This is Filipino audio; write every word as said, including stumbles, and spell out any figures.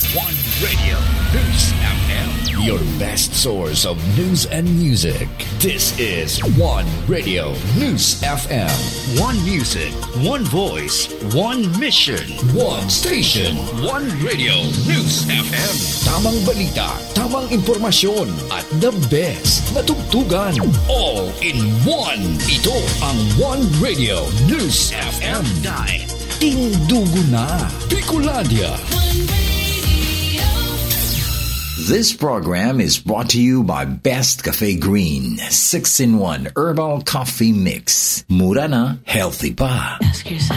One Radio News F M, your best source of news and music. This is One Radio News F M. One music, one voice, one mission, one station, one Radio News F M. Tamang balita, tamang impormasyon, at the best na tugtugan. All in one. Ito ang One Radio News F M. Dahil tindugo na Bicolandia. This program is brought to you by Best Cafe Green six in one Herbal Coffee Mix. Mura na, healthy pa. Ask yourself.